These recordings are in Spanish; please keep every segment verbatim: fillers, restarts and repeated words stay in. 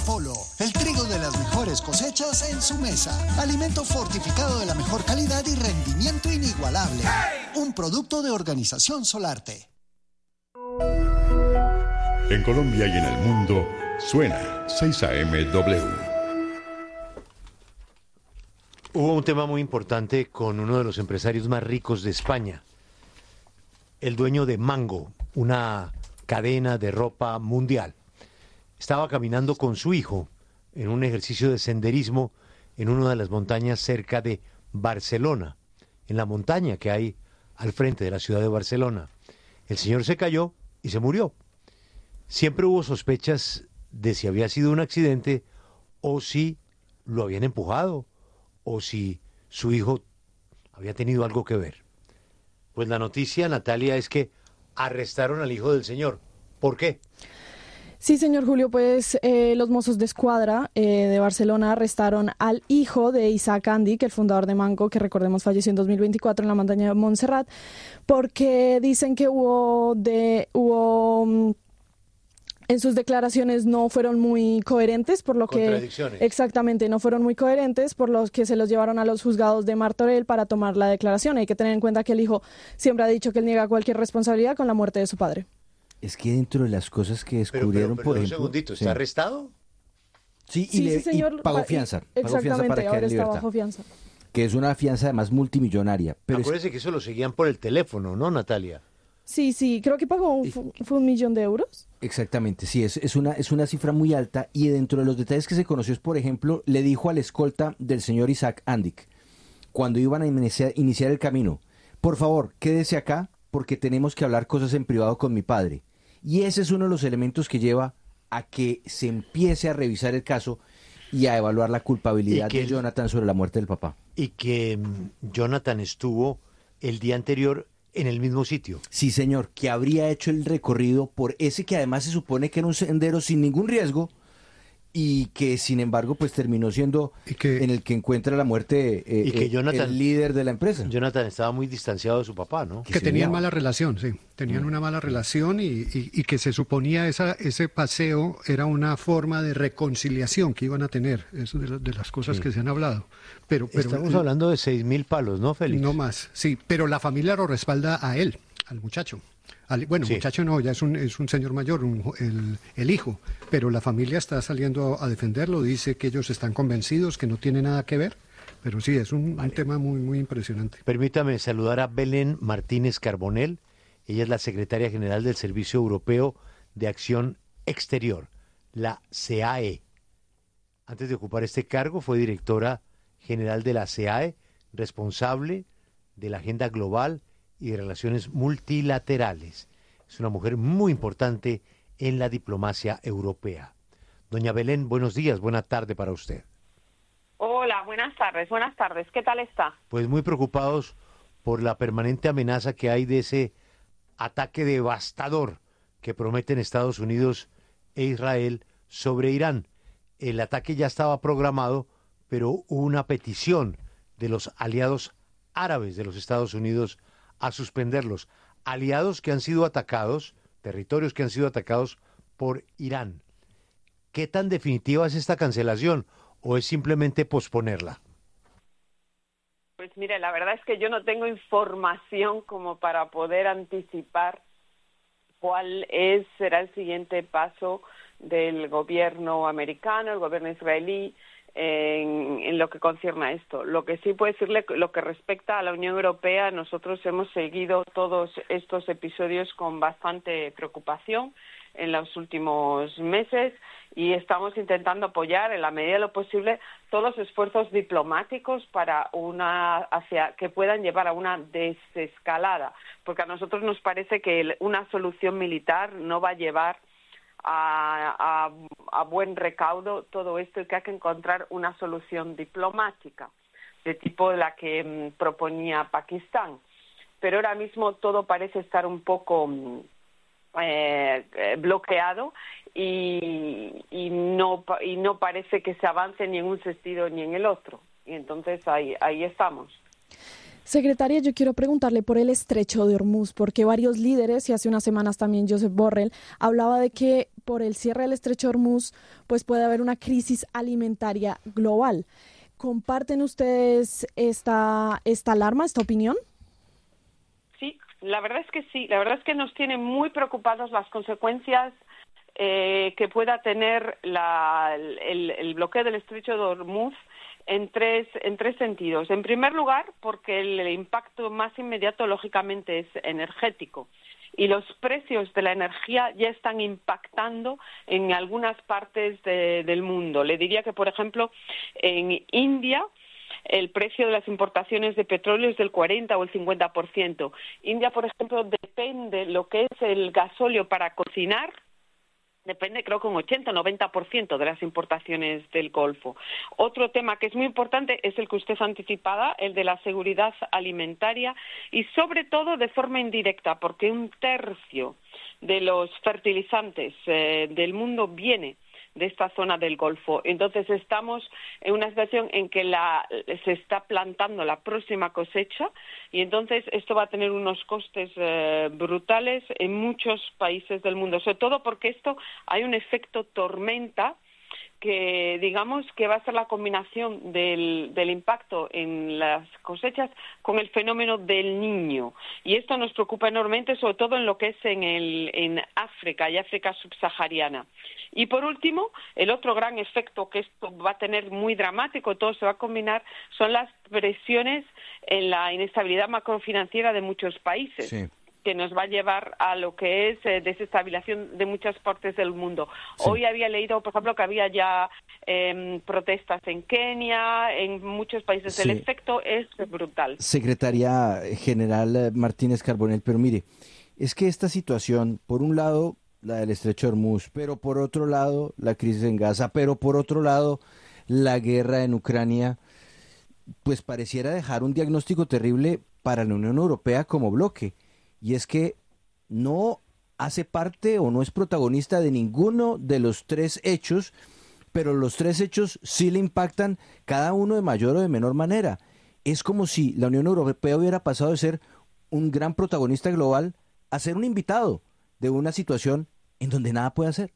Polo, el trigo de las mejores cosechas en su mesa. Alimento fortificado de la mejor calidad y rendimiento inigualable. ¡Hey! Un producto de Organización Solarte. En Colombia y en el mundo, suena seis A M W. Hubo un tema muy importante con uno de los empresarios más ricos de España, el dueño de Mango, una cadena de ropa mundial. Estaba caminando con su hijo en un ejercicio de senderismo en una de las montañas cerca de Barcelona, en la montaña que hay al frente de la ciudad de Barcelona. El señor se cayó y se murió. Siempre hubo sospechas de si había sido un accidente o si lo habían empujado o si su hijo había tenido algo que ver. Pues la noticia, Natalia, es que arrestaron al hijo del señor. ¿Por qué? Sí, señor Julio, pues eh, los Mossos de Escuadra eh, de Barcelona arrestaron al hijo de Isaac Andic, el fundador de Mango, que recordemos falleció en dos mil veinticuatro en la montaña de Montserrat, porque dicen que hubo de hubo en sus declaraciones no fueron muy coherentes, por lo que exactamente no fueron muy coherentes, por lo que se los llevaron a los juzgados de Martorell para tomar la declaración. Hay que tener en cuenta que el hijo siempre ha dicho que él niega cualquier responsabilidad con la muerte de su padre. Es que dentro de las cosas que descubrieron, pero, pero, pero por un ejemplo... segundito, ¿está sí. arrestado? Sí, y, sí, le, sí, señor, y pagó fianza. Y, pagó fianza para quedar en libertad. Bajo fianza. Que es una fianza además multimillonaria. Pero acuérdese es... que eso lo seguían por el teléfono, ¿no, Natalia? Sí, sí, creo que pagó un, fue un millón de euros. Exactamente, sí, es, es, una, es una cifra muy alta y dentro de los detalles que se conoció es, por ejemplo, le dijo al escolta del señor Isaac Andic, cuando iban a iniciar, iniciar el camino, por favor, quédese acá porque tenemos que hablar cosas en privado con mi padre. Y ese es uno de los elementos que lleva a que se empiece a revisar el caso y a evaluar la culpabilidad de Jonathan sobre la muerte del papá. Y que um, Jonathan estuvo el día anterior en el mismo sitio. Sí, señor, que habría hecho el recorrido por ese que además se supone que era un sendero sin ningún riesgo y que sin embargo pues terminó siendo que, en el que encuentra la muerte eh, y que Jonathan, el líder de la empresa. Jonathan estaba muy distanciado de su papá, ¿no? Que, que tenían mala relación, sí, tenían mm. una mala relación y, y, y que se suponía esa, ese paseo era una forma de reconciliación que iban a tener, eso de, la, de las cosas sí. que se han hablado. Pero, pero Estamos eh, hablando de seis mil palos, ¿no, Félix? No más, sí, pero la familia lo respalda a él, al muchacho. Al, bueno, sí. muchacho no, ya es un, es un señor mayor, un, el, el hijo, pero la familia está saliendo a, a defenderlo, dice que ellos están convencidos, que no tiene nada que ver, pero sí, es un, vale. un tema muy, muy impresionante. Permítame saludar a Belén Martínez Carbonell, ella es la secretaria general del Servicio Europeo de Acción Exterior, la C E A E. Antes de ocupar este cargo fue directora general de la C E A E, responsable de la agenda global y de relaciones multilaterales. Es una mujer muy importante en la diplomacia europea. Doña Belén, buenos días, buena tarde para usted. Hola, buenas tardes, buenas tardes. ¿Qué tal está? Pues muy preocupados por la permanente amenaza que hay de ese ataque devastador que prometen Estados Unidos e Israel sobre Irán. El ataque ya estaba programado, pero hubo una petición de los aliados árabes de los Estados Unidos a suspenderlos. Aliados que han sido atacados, territorios que han sido atacados por Irán. ¿Qué tan definitiva es esta cancelación o es simplemente posponerla? Pues mire, la verdad es que yo no tengo información como para poder anticipar cuál es será el siguiente paso del gobierno americano, el gobierno israelí, En, en lo que concierne a esto. Lo que sí puedo decirle, lo que respecta a la Unión Europea, nosotros hemos seguido todos estos episodios con bastante preocupación en los últimos meses y estamos intentando apoyar en la medida de lo posible todos los esfuerzos diplomáticos para una hacia que puedan llevar a una desescalada, porque a nosotros nos parece que una solución militar no va a llevar A, a, a buen recaudo todo esto y que hay que encontrar una solución diplomática de tipo la que mm, proponía Pakistán. Pero ahora mismo todo parece estar un poco eh, bloqueado y, y, no, y no parece que se avance ni en un sentido ni en el otro. Y entonces ahí, ahí estamos. Secretaria, yo quiero preguntarle por el estrecho de Hormuz, porque varios líderes, y hace unas semanas también Josep Borrell, hablaba de que por el cierre del estrecho de Hormuz, pues puede haber una crisis alimentaria global. ¿Comparten ustedes esta, esta alarma, esta opinión? Sí, la verdad es que sí. La verdad es que nos tienen muy preocupados las consecuencias eh, que pueda tener la, el, el bloqueo del estrecho de Hormuz en tres, en tres sentidos. En primer lugar, porque el impacto más inmediato, lógicamente, es energético. Y los precios de la energía ya están impactando en algunas partes de, del mundo. Le diría que, por ejemplo, en India el precio de las importaciones de petróleo es del cuarenta o el cincuenta por ciento. India, por ejemplo, depende lo que es el gasóleo para cocinar, depende creo que un ochenta o noventa por ciento de las importaciones del Golfo. Otro tema que es muy importante es el que usted anticipaba, el de la seguridad alimentaria y sobre todo de forma indirecta, porque un tercio de los fertilizantes eh, del mundo viene de esta zona del Golfo. Entonces estamos en una situación en que la, se está plantando la próxima cosecha y entonces esto va a tener unos costes eh, brutales en muchos países del mundo, sobre todo porque esto hay un efecto tormenta que digamos que va a ser la combinación del, del impacto en las cosechas con el fenómeno del Niño. Y esto nos preocupa enormemente, sobre todo en lo que es en, el, en África y África subsahariana. Y por último, el otro gran efecto que esto va a tener muy dramático, todo se va a combinar, son las presiones en la inestabilidad macrofinanciera de muchos países. Sí. Que nos va a llevar a lo que es eh, desestabilización de muchas partes del mundo. Sí. Hoy había leído, por ejemplo, que había ya eh, protestas en Kenia, en muchos países. Sí. El efecto es brutal. Secretaria General Martínez Carbonell, pero mire, es que esta situación, por un lado, la del estrecho de Hormuz, pero por otro lado, la crisis en Gaza, pero por otro lado, la guerra en Ucrania, pues pareciera dejar un diagnóstico terrible para la Unión Europea como bloque. Y es que no hace parte o no es protagonista de ninguno de los tres hechos, pero los tres hechos sí le impactan cada uno de mayor o de menor manera. Es como si la Unión Europea hubiera pasado de ser un gran protagonista global a ser un invitado de una situación en donde nada puede hacer.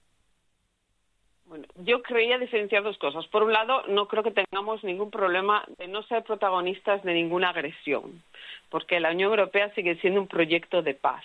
Bueno, yo creía diferenciar dos cosas. Por un lado, no creo que tengamos ningún problema de no ser protagonistas de ninguna agresión, porque la Unión Europea sigue siendo un proyecto de paz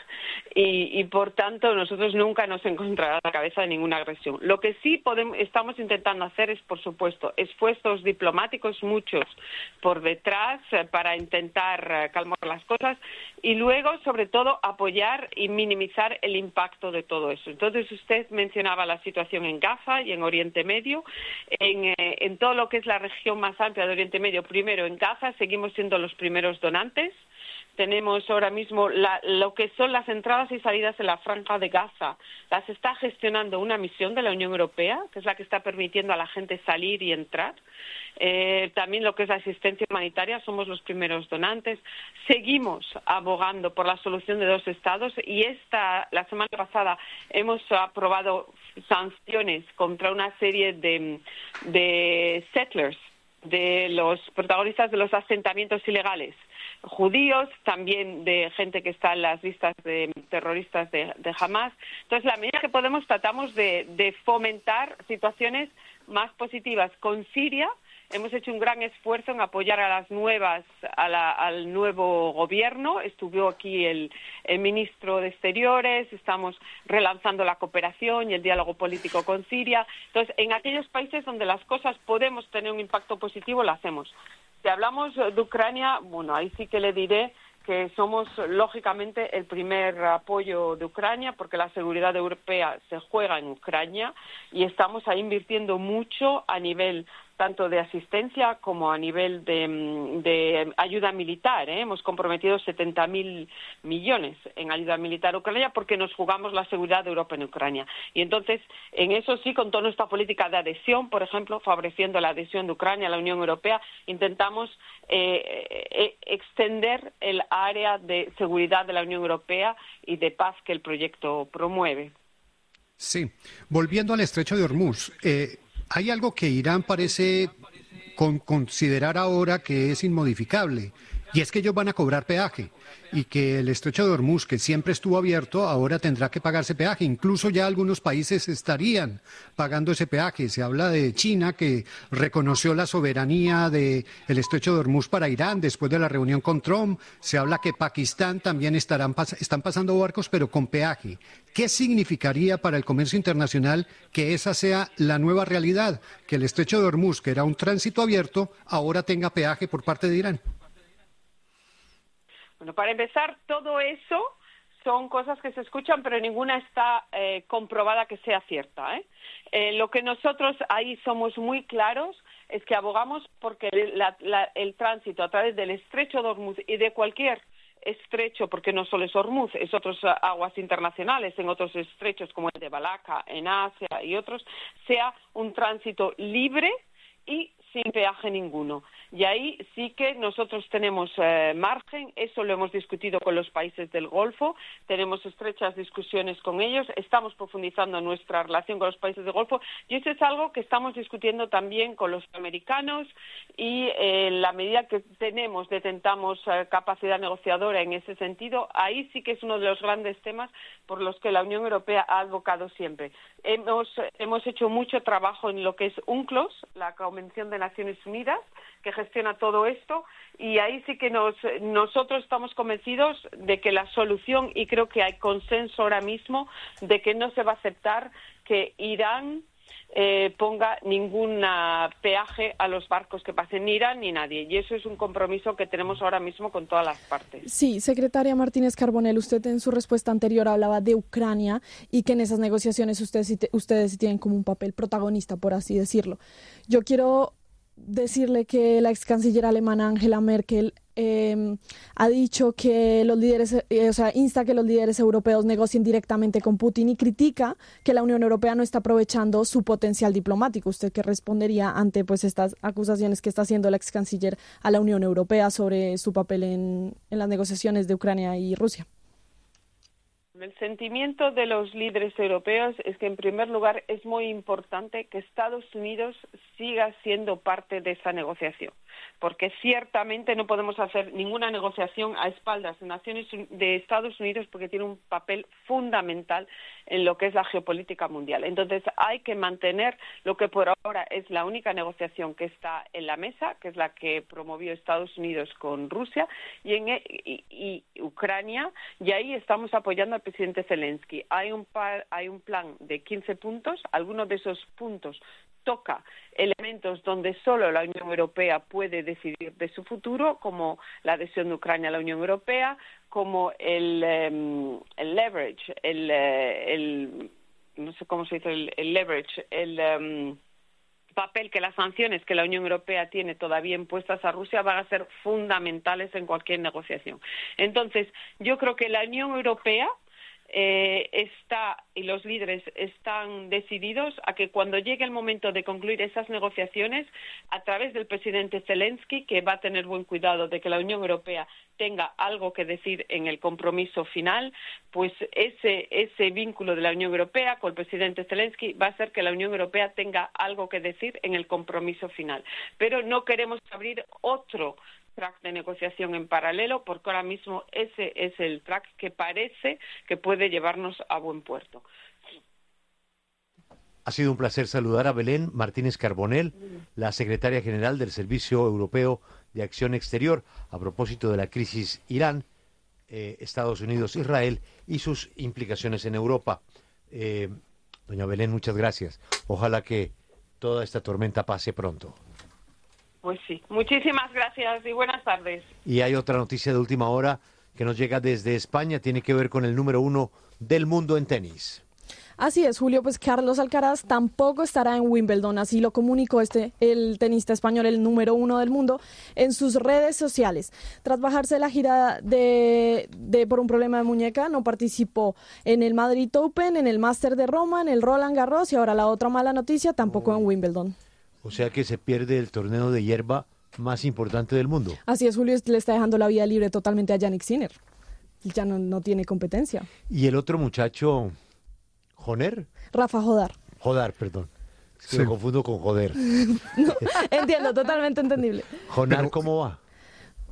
y, y por tanto nosotros nunca nos encontrará a la cabeza de ninguna agresión. Lo que sí podemos, estamos intentando hacer es, por supuesto, esfuerzos diplomáticos, muchos por detrás, eh, para intentar eh, calmar las cosas y luego, sobre todo, apoyar y minimizar el impacto de todo eso. Entonces, usted mencionaba la situación en Gaza y en Oriente Medio, en, eh, en todo lo que es la región más amplia de Oriente Medio. Primero, en Gaza seguimos siendo los primeros donantes. Tenemos ahora mismo la, lo que son las entradas y salidas en la franja de Gaza. Las está gestionando una misión de la Unión Europea, que es la que está permitiendo a la gente salir y entrar. Eh, también lo que es la asistencia humanitaria, somos los primeros donantes. Seguimos abogando por la solución de dos estados y esta, la semana pasada hemos aprobado sanciones contra una serie de, de settlers, de los protagonistas de los asentamientos ilegales, judíos, también de gente que está en las listas de terroristas de, de Hamas. Entonces, la medida que podemos tratamos de, de fomentar situaciones más positivas. Con Siria hemos hecho un gran esfuerzo en apoyar a las nuevas, a la, al nuevo gobierno. Estuvo aquí el, el ministro de Exteriores, estamos relanzando la cooperación y el diálogo político con Siria. Entonces, en aquellos países donde las cosas podemos tener un impacto positivo, lo hacemos. Si hablamos de Ucrania, bueno, ahí sí que le diré que somos, lógicamente, el primer apoyo de Ucrania, porque la seguridad europea se juega en Ucrania y estamos ahí invirtiendo mucho a nivel tanto de asistencia como a nivel de, de ayuda militar, ¿eh? Hemos comprometido setenta mil millones en ayuda militar a Ucrania porque nos jugamos la seguridad de Europa en Ucrania. Y entonces, en eso sí, con toda nuestra política de adhesión, por ejemplo, favoreciendo la adhesión de Ucrania a la Unión Europea, intentamos eh, eh, extender el área de seguridad de la Unión Europea y de paz que el proyecto promueve. Sí, volviendo al estrecho de Hormuz, eh, hay algo que Irán parece con considerar ahora que es inmodificable, Y es que ellos van a cobrar peaje y que el estrecho de Hormuz, que siempre estuvo abierto, ahora tendrá que pagarse peaje. Incluso ya algunos países estarían pagando ese peaje. Se habla de China, que reconoció la soberanía del estrecho de Hormuz para Irán después de la reunión con Trump. Se habla que Pakistán también estarán están pasando barcos, pero con peaje. ¿Qué significaría para el comercio internacional que esa sea la nueva realidad? Que el estrecho de Hormuz, que era un tránsito abierto, ahora tenga peaje por parte de Irán. Bueno, para empezar, todo eso son cosas que se escuchan, pero ninguna está eh, comprobada que sea cierta, ¿eh? Eh, lo que nosotros ahí somos muy claros es que abogamos porque la, la, el tránsito a través del estrecho de Hormuz y de cualquier estrecho, porque no solo es Hormuz, es otras aguas internacionales, en otros estrechos como el de Malaca, en Asia y otros, sea un tránsito libre y sin peaje ninguno. Y ahí sí que nosotros tenemos eh, margen, eso lo hemos discutido con los países del Golfo, tenemos estrechas discusiones con ellos, estamos profundizando nuestra relación con los países del Golfo y eso es algo que estamos discutiendo también con los americanos y eh, en la medida que tenemos, detentamos eh, capacidad negociadora en ese sentido, ahí sí que es uno de los grandes temas por los que la Unión Europea ha advocado siempre. Hemos, hemos hecho mucho trabajo en lo que es UNCLOS, la Convención de Naciones Unidas, que gestiona todo esto, y ahí sí que nos, nosotros estamos convencidos de que la solución, y creo que hay consenso ahora mismo, de que no se va a aceptar que Irán eh, ponga ningún peaje a los barcos que pasen, ni Irán ni nadie, y eso es un compromiso que tenemos ahora mismo con todas las partes. Sí, secretaria Martínez Carbonell, usted en su respuesta anterior hablaba de Ucrania y que en esas negociaciones ustedes, ustedes tienen como un papel protagonista, por así decirlo. Yo quiero decirle que la ex canciller alemana Angela Merkel eh, ha dicho que los líderes, eh, o sea, insta que los líderes europeos negocien directamente con Putin y critica que la Unión Europea no está aprovechando su potencial diplomático. ¿Usted qué respondería ante pues estas acusaciones que está haciendo la ex canciller a la Unión Europea sobre su papel en, en las negociaciones de Ucrania y Rusia? El sentimiento de los líderes europeos es que, en primer lugar, es muy importante que Estados Unidos siga siendo parte de esa negociación, porque ciertamente no podemos hacer ninguna negociación a espaldas de Naciones de Estados Unidos porque tiene un papel fundamental en lo que es la geopolítica mundial. Entonces, hay que mantener lo que por ahora es la única negociación que está en la mesa, que es la que promovió Estados Unidos con Rusia y, en, y, y Ucrania, y ahí estamos apoyando al presidente Zelensky. Hay un, par, hay un plan de quince puntos, algunos de esos puntos toca elementos donde solo la Unión Europea puede decidir de su futuro, como la adhesión de Ucrania a la Unión Europea, como el, um, el leverage, el, el, no sé cómo se dice, el, el leverage, el um, papel que las sanciones que la Unión Europea tiene todavía impuestas a Rusia van a ser fundamentales en cualquier negociación. Entonces, yo creo que la Unión Europea Eh, está y los líderes están decididos a que cuando llegue el momento de concluir esas negociaciones a través del presidente Zelensky, que va a tener buen cuidado de que la Unión Europea tenga algo que decir en el compromiso final, pues ese ese vínculo de la Unión Europea con el presidente Zelensky va a hacer que la Unión Europea tenga algo que decir en el compromiso final. Pero no queremos abrir otro track de negociación en paralelo, porque ahora mismo ese es el track que parece que puede llevarnos a buen puerto. Ha sido un placer saludar a Belén Martínez Carbonell, la secretaria general del Servicio Europeo de Acción Exterior, a propósito de la crisis Irán, eh, Estados Unidos, Israel y sus implicaciones en Europa. Eh, doña Belén, muchas gracias. Ojalá que toda esta tormenta pase pronto. Pues sí, muchísimas gracias y buenas tardes. Y hay otra noticia de última hora que nos llega desde España, tiene que ver con el número uno del mundo en tenis. Así es, Julio, pues Carlos Alcaraz tampoco estará en Wimbledon, así lo comunicó este, el tenista español, el número uno del mundo, en sus redes sociales. Tras bajarse la gira de, de por un problema de muñeca, no participó en el Madrid Open, en el Master de Roma, en el Roland Garros y ahora la otra mala noticia, tampoco oh. en Wimbledon. O sea que se pierde el torneo de hierba más importante del mundo. Así es, Julio, le está dejando la vía libre totalmente a Jannik Sinner. Ya no, no tiene competencia. ¿Y el otro muchacho, Joner? Rafa Jodar. Jodar, perdón. Es que Sí. me confundo con joder. No, entiendo, totalmente entendible. Jonar, Pero- ¿cómo va?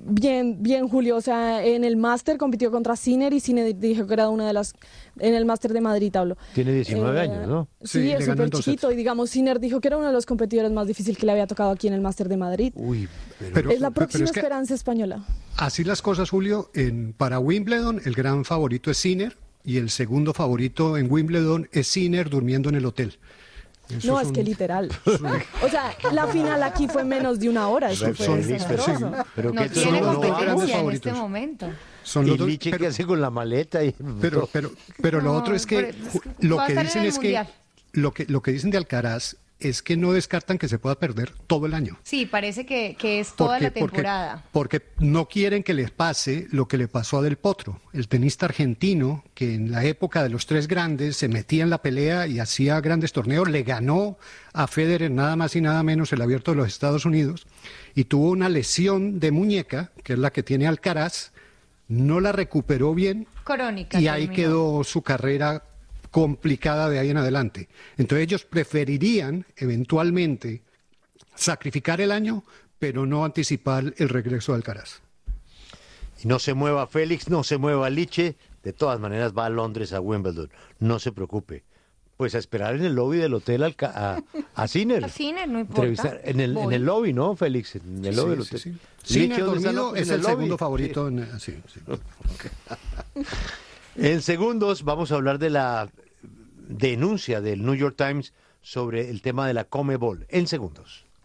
Bien, bien, Julio. O sea, en el máster compitió contra Sinner y Sinner dijo que era una de las... En el máster de Madrid hablo. Tiene diecinueve eh, años, ¿no? Sí, sí es súper chiquito. Y digamos, Sinner dijo que era uno de los competidores más difíciles que le había tocado aquí en el máster de Madrid. Uy, pero... Pero, es la próxima pero es esperanza española. Así las cosas, Julio. En, para Wimbledon, el gran favorito es Sinner y el segundo favorito en Wimbledon es Sinner durmiendo en el hotel. Eso no, es, es un... que literal. O sea, la final aquí fue menos de una hora. Eso fue desastroso. Pero no que tiene son los dos competencia grandes en favoritos. este momento. Son y los dos, Liche pero, que hace con la maleta y pero, pero, pero lo No, otro es que pero es- lo va a que estar en dicen el es que Mundial. lo que lo que dicen de Alcaraz es que no descartan que se pueda perder todo el año. Sí, parece que, que es toda la temporada. Porque, porque no quieren que les pase lo que le pasó a Del Potro, el tenista argentino, que en la época de los tres grandes se metía en la pelea y hacía grandes torneos, le ganó a Federer nada más y nada menos el Abierto de los Estados Unidos y tuvo una lesión de muñeca, que es la que tiene Alcaraz, no la recuperó bien Crónica. y ahí terminó. quedó su carrera complicada de ahí en adelante. Entonces ellos preferirían eventualmente sacrificar el año, pero no anticipar el regreso de Alcaraz. Y no se mueva Félix, no se mueva Liche, de todas maneras va a Londres, a Wimbledon, no se preocupe. Pues a esperar en el lobby del hotel al ca- a, a Sinner. A Sinner, no importa. Entrevistar en el, en Voy. el lobby, ¿no, Félix? En el lobby del Sí, hotel. sí, sí. Liche, Sinner ¿dónde está? dormido No, es en el, lobby. segundo favorito. En, sí, sí. En segundos vamos a hablar de la denuncia del New York Times sobre el tema de la Comebol. En segundos.